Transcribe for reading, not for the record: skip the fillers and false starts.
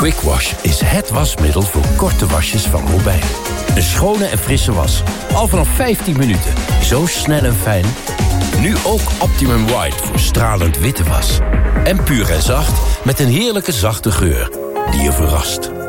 Quick Wash is het wasmiddel voor korte wasjes van Robijn. Een schone en frisse was. Al vanaf 15 minuten. Zo snel en fijn. Nu ook Optimum White voor stralend witte was. En puur en zacht met een heerlijke zachte geur die je verrast.